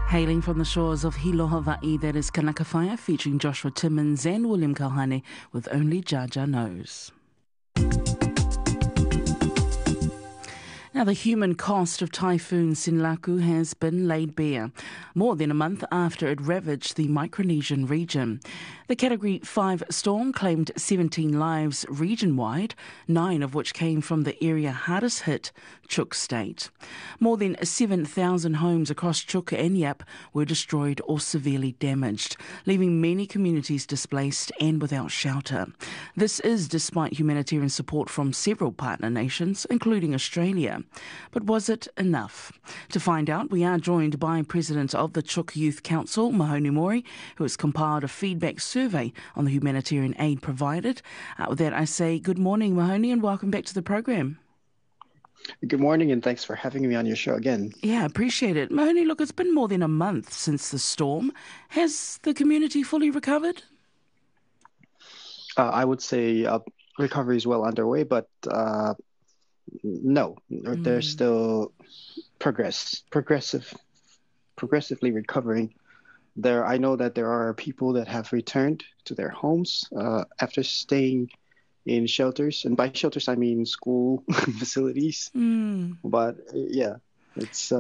Hailing from the shores of Hilo, Hawaii, that is Kanaka Fire, featuring Joshua Timmins and William Kauhane with Only Jaja Knows. Now, the human cost of Typhoon Sinlaku has been laid bare, more than a month after it ravaged the Micronesian region. The Category 5 storm claimed 17 lives region-wide, 9 of which came from the area hardest hit, Chuuk State. More than 7,000 homes across Chuuk and Yap were destroyed or severely damaged, leaving many communities displaced and without shelter. This is despite humanitarian support from several partner nations, including Australia. But was it enough? To find out, we are joined by President of the Chuuk Youth Council, Mahoney Mori, who has compiled a feedback survey on the humanitarian aid provided. With that, I say good morning, Mahoney, and welcome back to the program. Good morning, and thanks for having me on your show again. Yeah, appreciate it. Mahoney, look, it's been more than a month since the storm. Has the community fully recovered? I would say recovery is well underway, but no, there's still progressively recovering. I know that there are people that have returned to their homes after staying in shelters, and by shelters I mean school facilities. But it's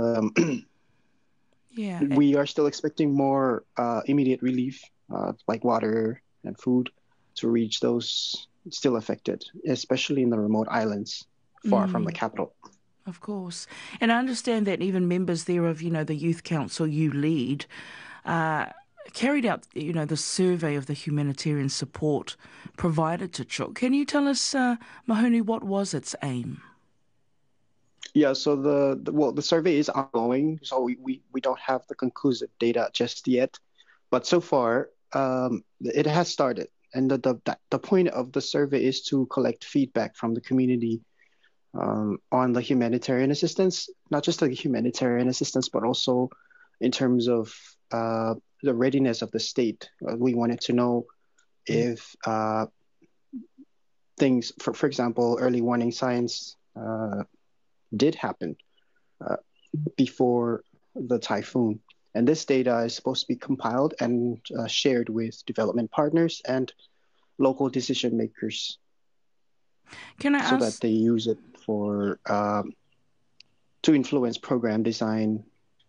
we are still expecting more immediate relief, like water and food, to reach those still affected, especially in the remote islands far from the capital. Of course. And I understand that even members there of, the youth council you lead carried out, the survey of the humanitarian support provided to Chuuk. Can you tell us, Mahoney, what was its aim? Yeah, so the survey is ongoing, so we don't have the conclusive data just yet. But so far, it has started. And the point of the survey is to collect feedback from the community on the humanitarian assistance, not just the humanitarian assistance, but also in terms of the readiness of the state. We wanted to know if things, for example, early warning signs did happen before the typhoon. And this data is supposed to be compiled and shared with development partners and local decision makers. Can I ask, that they use it for to influence program design.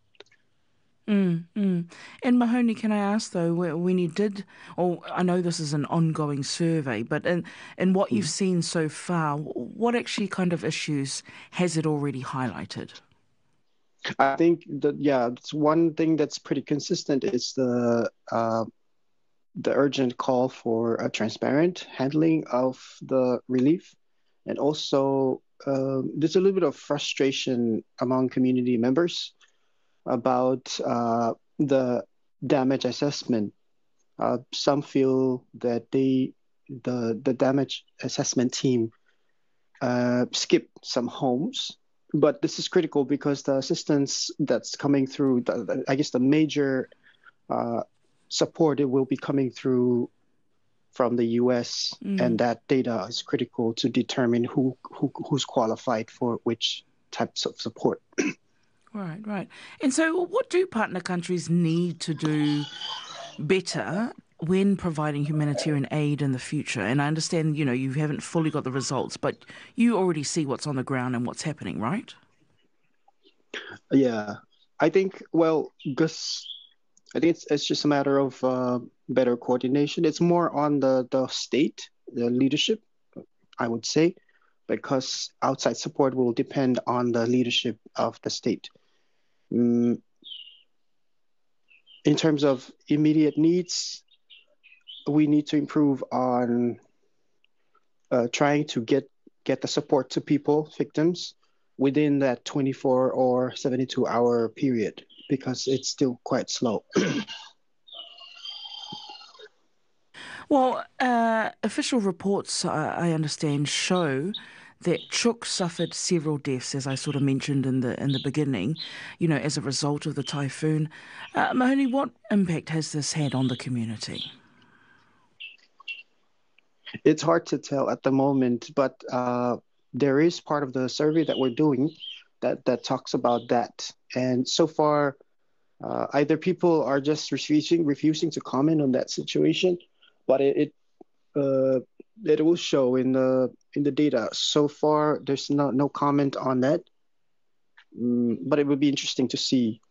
And Mahoney, can I ask though, when you did, I know this is an ongoing survey, but in what you've seen so far, what actually kind of issues has it already highlighted? I think that it's one thing that's pretty consistent is the urgent call for a transparent handling of the relief. And also, there's a little bit of frustration among community members about the damage assessment. Some feel that the damage assessment team skipped some homes. But this is critical because the assistance that's coming through, I guess the major support, it will be coming through from the U.S. And that data is critical to determine who's qualified for which types of support. Right. And so what do partner countries need to do better when providing humanitarian aid in the future? And I understand, you haven't fully got the results, but you already see what's on the ground and what's happening, right? Yeah, I think, it's just a matter of better coordination. It's more on the state, the leadership, I would say, because outside support will depend on the leadership of the state. In terms of immediate needs, we need to improve on trying to get the support to people, victims, within that 24 or 72-hour period, because it's still quite slow. Well, official reports, I understand, show that Chuuk suffered several deaths, as I sort of mentioned in the beginning, as a result of the typhoon. Mahoney, what impact has this had on the community? It's hard to tell at the moment, but there is part of the survey that we're doing that talks about that. And so far, Either people are just refusing to comment on that situation, but it will show in the data. So far, there's no comment on that, but it would be interesting to see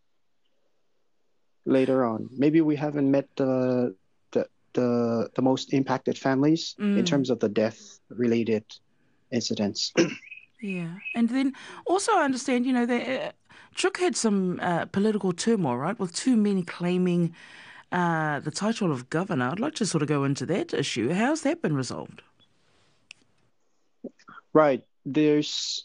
later on. Maybe we haven't met the most impacted families in terms of the death-related incidents. Yeah, and then also I understand, Chuuk had some political turmoil, right, with two men claiming the title of governor. I'd like to sort of go into that issue. How's that been resolved? Right. There's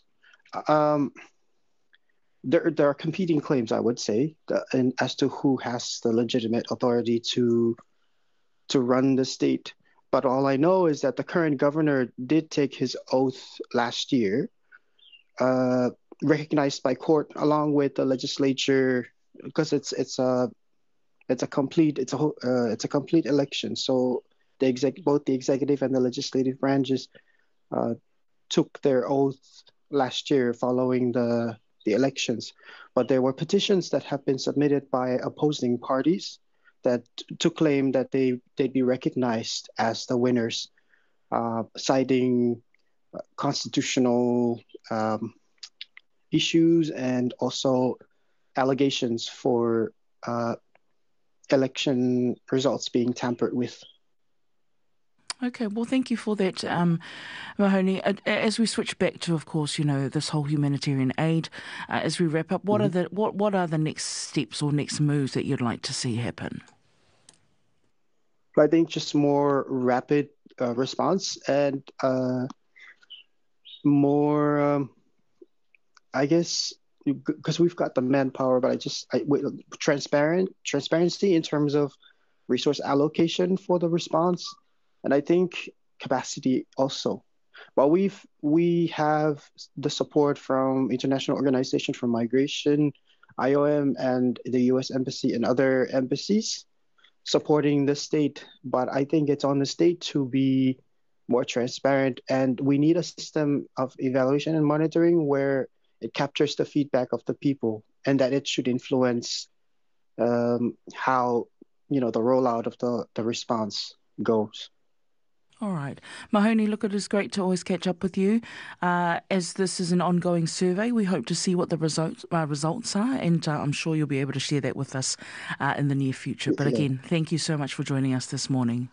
there are competing claims, I would say, as to who has the legitimate authority to run the state. But all I know is that the current governor did take his oath last year, recognized by court along with the legislature, because it's a complete election. So both the executive and the legislative branches took their oath last year following the elections. But there were petitions that have been submitted by opposing parties that to claim that they'd be recognized as the winners, citing constitutional issues and also allegations for election results being tampered with. Okay, well, thank you for that, Mahoney. As we switch back to, of course, this whole humanitarian aid, as we wrap up, what are the next steps or next moves that you'd like to see happen? I think just more rapid response and more, I guess, because we've got the manpower, but transparency in terms of resource allocation for the response. And I think capacity also. Well, we have the support from international organizations for migration, IOM, and the U.S. Embassy and other embassies supporting the state. But I think it's on the state to be more transparent, and we need a system of evaluation and monitoring where it captures the feedback of the people, and that it should influence how the rollout of the response goes. All right. Mahoney, look, it is great to always catch up with you. As this is an ongoing survey, we hope to see what the results are, and I'm sure you'll be able to share that with us in the near future. But again, thank you so much for joining us this morning.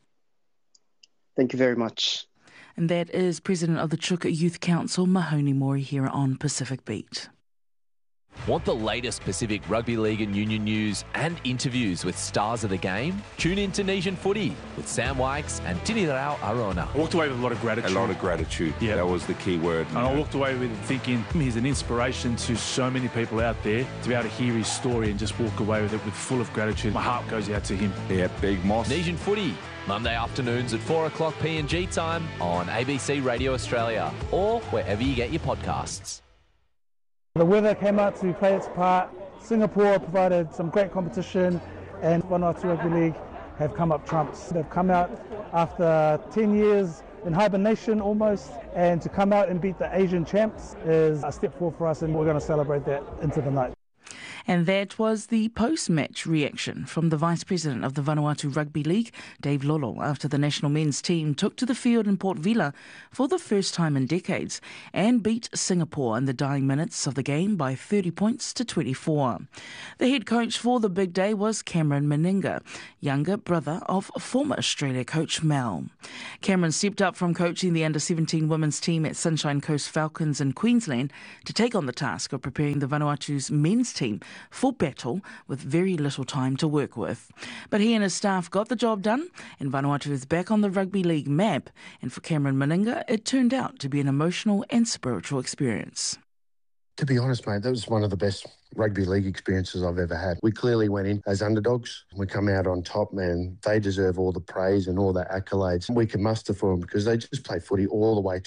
Thank you very much. And that is President of the Chuuk Youth Council, Mahoney Mori, here on Pacific Beat. Want the latest Pacific Rugby League and Union news and interviews with stars of the game? Tune in to Nation Footy with Sam Wykes and Tinirao Arona. I walked away with a lot of gratitude. A lot of gratitude. Yeah. That was the key word. And I walked away with thinking he's an inspiration to so many people out there to be able to hear his story and just walk away with it with full of gratitude. My heart goes out to him. Yeah, Big Moss. Nation Footy, Monday afternoons at 4 o'clock PNG time on ABC Radio Australia or wherever you get your podcasts. The weather came out to play its part. Singapore provided some great competition, and Vanuatu Rugby League have come up trumps. They've come out after 10 years in hibernation almost, and to come out and beat the Asian champs is a step forward for us, and we're going to celebrate that into the night. And that was the post-match reaction from the Vice President of the Vanuatu Rugby League, Dave Lolo, after the national men's team took to the field in Port Vila for the first time in decades and beat Singapore in the dying minutes of the game by 30 points to 24. The head coach for the big day was Cameron Meninga, younger brother of former Australia coach Mel. Cameron stepped up from coaching the under-17 women's team at Sunshine Coast Falcons in Queensland to take on the task of preparing the Vanuatu's men's team for battle with very little time to work with. But he and his staff got the job done, and Vanuatu is back on the rugby league map. And for Cameron Meninga, it turned out to be an emotional and spiritual experience. To be honest, mate, that was one of the best rugby league experiences I've ever had. We clearly went in as underdogs. We come out on top, man. They deserve all the praise and all the accolades we can muster for them because they just play footy all the way